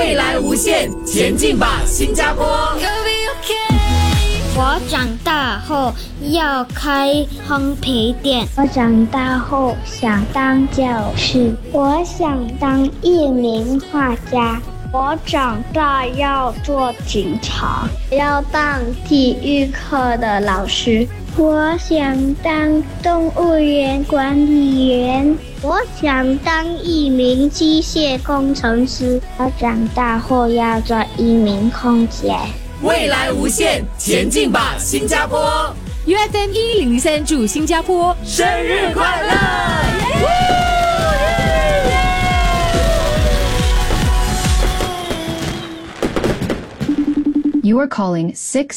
未来无限，前进吧，新加坡！ 我长大后要开烘焙店。我长大后想当教师。我想当一名画家。我长大要做警察，要当体育课的老师。我想当动物园管理员。我想当一名机械工程师。我长大后要做一名空姐。 未来无限，前进吧，新加坡 ！UFM 1003祝新加坡生日快乐！ You are calling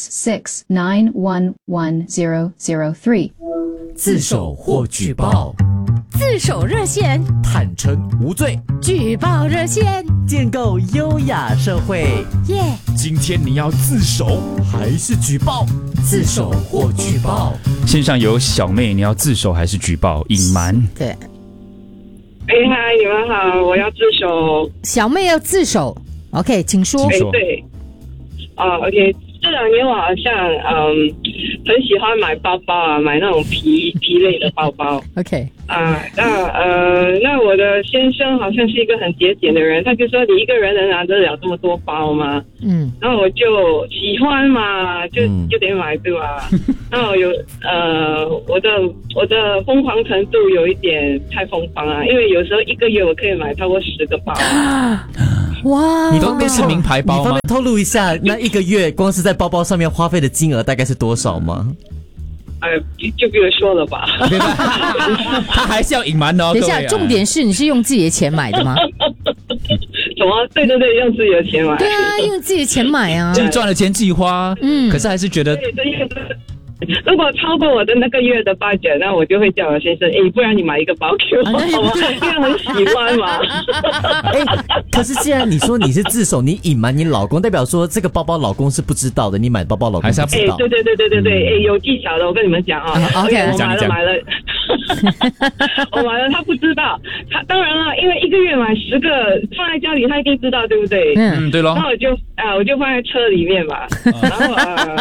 669111003. 自首或举报， 自首热线， 坦诚无罪， 举报热线， 建构优雅社会。 耶！ 今天你要自首还是举报？ 自首或举报。 线上有小妹，你要自首还是举报？隐瞒。 对。 嗨，你们好，我要自首。 小妹要自首 ，OK， 请说。 对。OK， 这2年我好像很喜欢买包包啊，买那种皮类的包包。 OK。 那我的先生好像是一个很节俭的人，他就说你一个人能拿得了这么多包吗？然后我就喜欢嘛，就得买，对吧？然后我的疯狂程度有一点太疯狂啊，因为有时候1个月我可以买超过10个包。 哇！ 你都是名牌包吗？你方便透露一下，那1个月光是在包包上面花费的金额大概是多少吗？ 就不用说了吧。 他还是要隐瞒的哦。 等一下，重点是你是用自己的钱买的吗？ 什么？对，用自己的钱买。 对啊，用自己的钱买啊。 自己赚了钱自己花，可是还是觉得。 对，如果超过我的那个月的budget，那我就会叫我先生，不然你买一个包给我好吗？因为很喜欢嘛。 可是既然你说你是自首，你隐瞒你老公，代表说这个包包老公是不知道的，你买包包老公还是不知道。 对，有技巧的，我跟你们讲啊。 OK， 我买了，我买了，他不知道。他当然了，因为1个月买10个放在家里，他一定知道，对不对？ 对咯。 然后我就放在车里面嘛，然后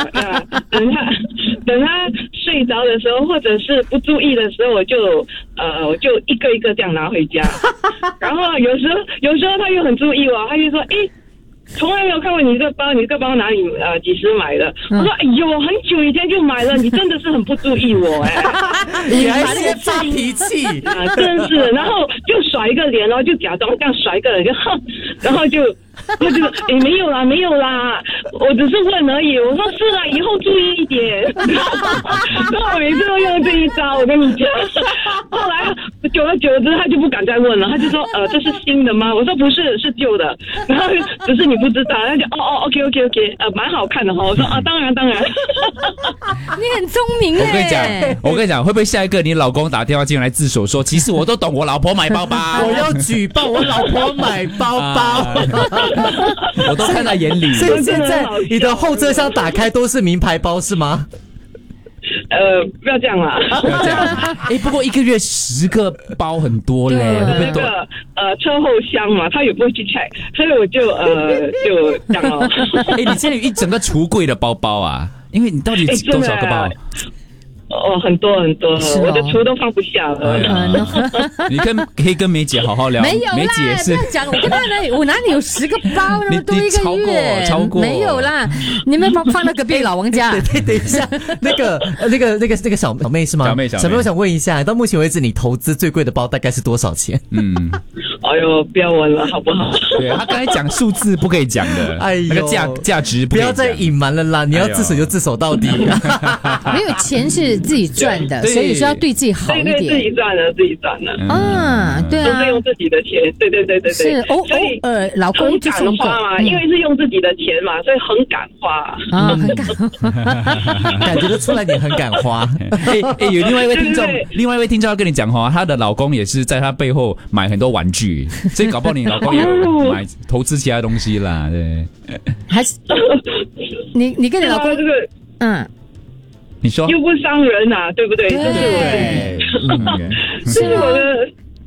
等他睡着的时候，或者是不注意的时候，我就一个一个这样拿回家。然后有时候他又很注意我，他就说：“从来没有看过你这个包哪里几时买的？”我说：“哎呦，很久以前就买了，你真的是很不注意我你还是发脾气啊，真是。”然后就甩一个脸，然后就假装这样甩一个脸，然后就没有啦，我只是问而已。我说是啦，以后注意一点。那我每次都用这一招，我跟你讲。后来久而久之，他就不敢再问了，他就说这是新的吗？我说不是，是旧的。然后只是你不知道，他就OK，蛮好看的哈。我说当然。 你很聪明耶。 我跟你讲，会不会下一个你老公打电话进来自首说，其实我都懂我老婆买包包， 我要举报我老婆买包包。 我都看在眼里。 所以现在你的后车厢打开都是名牌包是吗？ 不要这样啦。 不要这样。不过1个月10个包很多嘞，会不会多？ 车后箱嘛，他也不会去 check， 所以我就这样哦。 你现在有一整个橱柜的包包啊？因为你到底多少个包？ 很多，我的橱都放不下了。 你可以跟梅姐好好聊。 没有啦， 梅姐是不要讲，我哪里有10个包那么多1个月？ 超过没有啦，你们放到隔壁老王家。 对，等一下，那个小妹是吗？小妹，我想问一下，到目前为止你投资最贵的包大概是多少钱？ 哎呦，不要问了，好不好？ 对，他刚才讲数字不可以讲的，那个价值不要再隐瞒了啦！你要自首就自首到底。 没有，钱是自己赚的，所以说要对自己好一点。 对，自己赚的。 对啊， 都是用自己的钱。对。 是老公就是很敢花嘛，因为是用自己的钱嘛，所以很敢花。 很敢花， 感觉得出来你很敢花。 有另外一位听众要跟你讲她的老公也是在她背后买很多玩具，所以搞不好你老公也有买投资其他东西啦，对。 还是你跟你老公这个你说又不伤人啊，对不对？ 对， 这是我的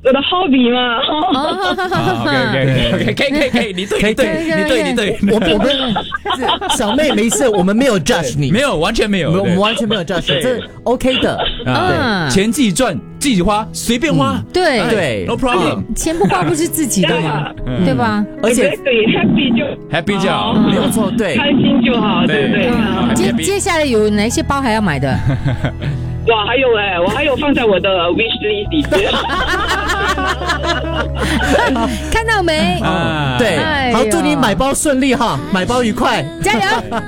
我的 hobby 嘛。 OK，可以，你对， 我们小妹没事，我们没有 judge 你， 没有，完全没有， 我们完全没有 judge，这 OK 的啊，钱自己赚，自己花，随便花， 对 ，no problem， 钱不花不是自己的嘛，对吧？ 而且对 happy 就好， 没有错，对， 开心就好，对对。 接下来有哪些包还要买的？ 哇，还有我还有放在我的 wish list 里面。 看到没？ 对，好，祝你买包顺利哈，买包愉快， 加油！